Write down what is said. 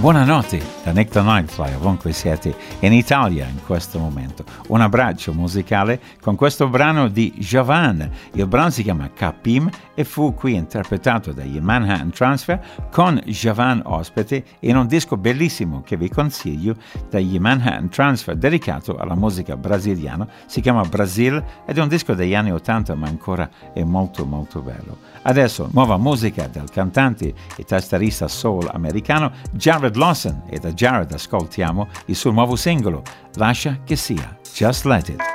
Buonanotte da Nick the Nightfly, ovunque siete in Italia in questo momento. Un abbraccio musicale con questo brano di Javan. Il brano si chiama Capim e fu qui interpretato dagli Manhattan Transfer con Javan ospite in un disco bellissimo che vi consiglio dagli Manhattan Transfer dedicato alla musica brasiliana. Si chiama Brasil ed è un disco degli anni 80 ma ancora è molto molto bello. Adesso nuova musica del cantante e tastierista soul americano Jared Lawson, e da Jared ascoltiamo il suo nuovo singolo Lascia che sia, Just Let It.